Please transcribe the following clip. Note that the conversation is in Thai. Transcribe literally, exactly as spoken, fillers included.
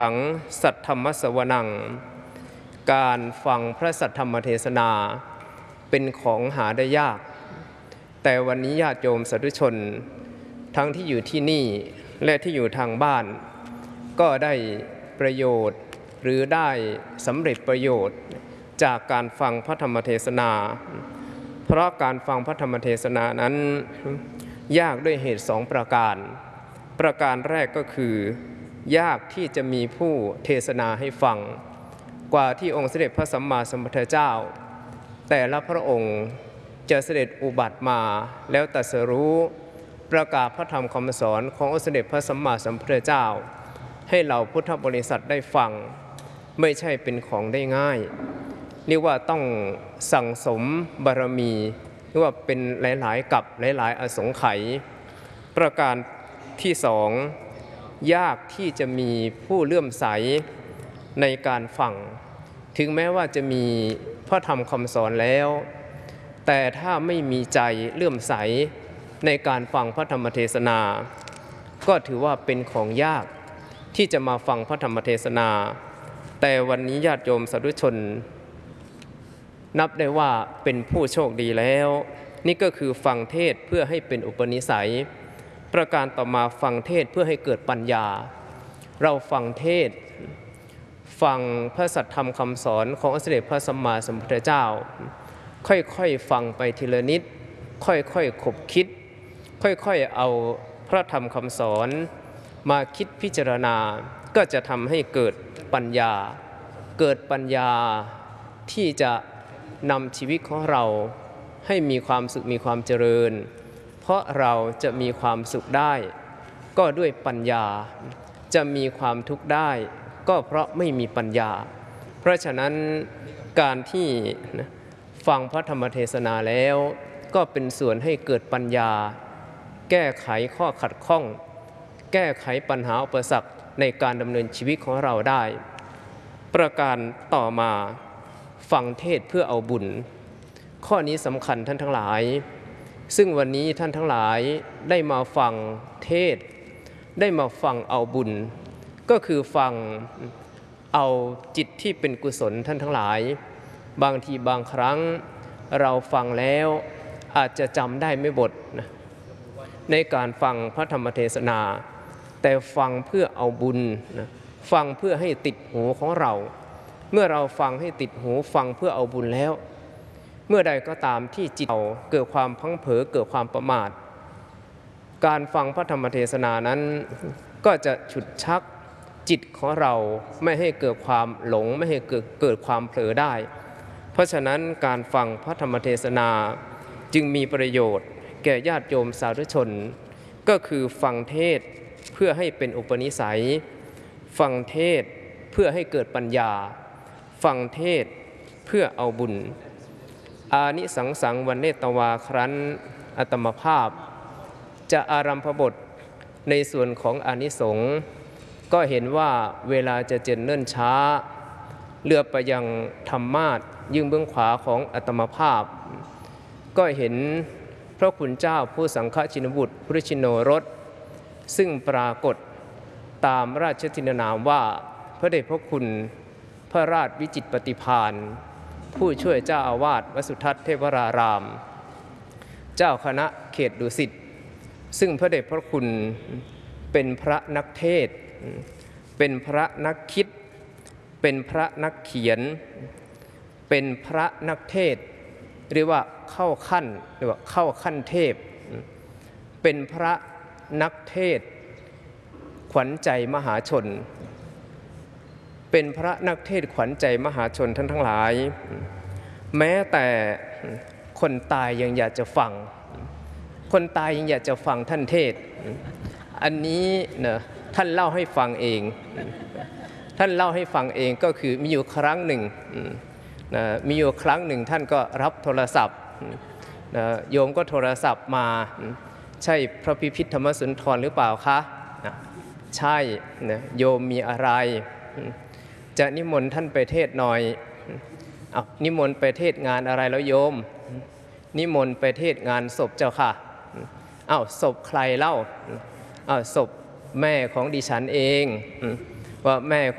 ฟังสัทธรรมสวนังการฟังพระสัทธรรมเทศนาเป็นของหาได้ยากแต่วันนี้ญาติโยมสาธุชนทั้งที่อยู่ที่นี่และที่อยู่ทางบ้านก็ได้ประโยชน์หรือได้สำเร็จประโยชน์จากการฟังพระธรรมเทศนาเพราะการฟังพระธรรมเทศนานั้นยากด้วยเหตุสองประการประการแรกก็คือยากที่จะมีผู้เทศนาให้ฟังกว่าที่องค์สมเด็จพระสัมมาสัมพุทธเจ้าแต่ละพระองค์จะเสด็จอุบัติมาแล้วตรัสรู้ประกาศพระธรรมคำสอนขององค์สมเด็จพระสัมมาสัมพุทธเจ้าให้เหล่าพุทธบริษัทได้ฟังไม่ใช่เป็นของได้ง่ายเรียกว่าต้องสั่งสมบารมีเรียกว่าเป็นหลายๆกับหลายๆอสงไขยประการที่สองยากที่จะมีผู้เลื่อมใสในการฟังถึงแม้ว่าจะมีพระธรรมคำสอนแล้วแต่ถ้าไม่มีใจเลื่อมใสในการฟังพระธรรมเทศนาก็ถือว่าเป็นของยากที่จะมาฟังพระธรรมเทศนาแต่วันนี้ญาติโยมสาธุชนนับได้ว่าเป็นผู้โชคดีแล้วนี่ก็คือฟังเทศเพื่อให้เป็นอุปนิสัยประการต่อมาฟังเทศเพื่อให้เกิดปัญญาเราฟังเทศฟังพระสัทธรรมคำสอนขององค์สมเด็จพระสัมมาสัมพุทธเจ้าค่อยๆฟังไปทีละนิดค่อยๆขบคิดค่อยๆเอาพระธรรมคำสอนมาคิดพิจารณาก็จะทำให้เกิดปัญญาเกิดปัญญาที่จะนำชีวิตของเราให้มีความสุขมีความเจริญเพราะเราจะมีความสุขได้ก็ด้วยปัญญาจะมีความทุกข์ได้ก็เพราะไม่มีปัญญาเพราะฉะนั้นการที่ฟังพระธรรมเทศนาแล้วก็เป็นส่วนให้เกิดปัญญาแก้ไขข้อขัดข้องแก้ไขปัญหาอุปสรรคในการดำเนินชีวิตของเราได้ประการต่อมาฟังเทศเพื่อเอาบุญข้อนี้สำคัญท่านทั้งหลายซึ่งวันนี้ท่านทั้งหลายได้มาฟังเทศได้มาฟังเอาบุญก็คือฟังเอาจิตที่เป็นกุศลท่านทั้งหลายบางทีบางครั้งเราฟังแล้วอาจจะจำได้ไม่หมดนะในการฟังพระธรรมเทศนาแต่ฟังเพื่อเอาบุญนะฟังเพื่อให้ติดหูของเราเมื่อเราฟังให้ติดหูฟังเพื่อเอาบุญแล้วเมื่อใดก็ตามที่จิตเราเกิดความพังเผลอเกิดความประมาทการฟังพระธรรมเทศนานั้นก็จะฉุดชักจิตของเราไม่ให้เกิดความหลงไม่ให้เกิดเกิดความเผลอได้เพราะฉะนั้นการฟังพระธรรมเทศนาจึงมีประโยชน์แก่ญาติโยมสาธุชนก็คือฟังเทศเพื่อให้เป็นอุปนิสัยฟังเทศเพื่อให้เกิดปัญญาฟังเทศเพื่อเอาบุญอานิสังสังวันเนตวาครั้นอัตมภาพจะอารัมภบทในส่วนของอานิสงส์ก็เห็นว่าเวลาจะเจริญเนิ่นช้าเลือบไปยังธรรมาสยื่นเบื้องขวาของอัตมภาพก็เห็นพระคุณเจ้าผู้สังฆชินบุตรพุทธชินโนรสซึ่งปรากฏตามราชทินนามว่าพระเดชพระคุณพระราชวิจิตรปฏิภาณผู้ช่วยเจ้าอาวาสวัดสุทัศน์เทพรารามเจ้าคณะเขตดุสิตซึ่งพระเดชพระคุณเป็นพระนักเทศน์เป็นพระนักคิดเป็นพระนักเขียนเป็นพระนักเทศน์เรียกว่าเข้าขั้นเรียกว่าเข้าขั้นเทพเป็นพระนักเทศน์ขวัญใจมหาชนเป็นพระนักเทศน์ขวัญใจมหาชนท่านทั้งหลายแม้แต่คนตายยังอยากจะฟังคนตายยังอยากจะฟังท่านเทศน์อันนี้นะท่านเล่าให้ฟังเองท่านเล่าให้ฟังเองก็คือมีอยู่ครั้งหนึ่งนะมีอยู่ครั้งหนึ่งท่านก็รับโทรศัพท์นะโยมก็โทรศัพท์มาใช่พระพิพิธธรรมสุนทรหรือเปล่าคะนะใช่นะโยมมีอะไรจะนิมนต์ท่านไปเทศหน่อยเอานิมนต์ไปเทศงานอะไรแล้วโยมนิมนต์ไปเทศงานศพเจ้าค่ะอ้าวศพใครเล่าอ้าวศพแม่ของดิฉันเองว่าแม่